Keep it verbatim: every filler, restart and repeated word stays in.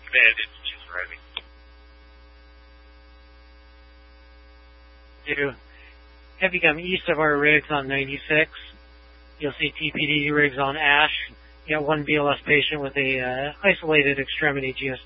bandage is ready. Do if you come east of our rigs on ninety-six, you'll see T P D rigs on Ash. You got one B L S patient with a uh, isolated extremity G S